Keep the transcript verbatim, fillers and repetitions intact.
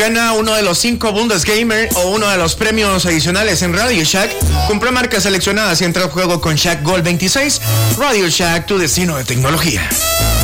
Gana uno de los cinco Bundesgamer o uno de los premios adicionales en Radio Shack. Compra marcas seleccionadas y entra al juego con Shack Gold veintiséis. Radio Shack, tu destino de tecnología.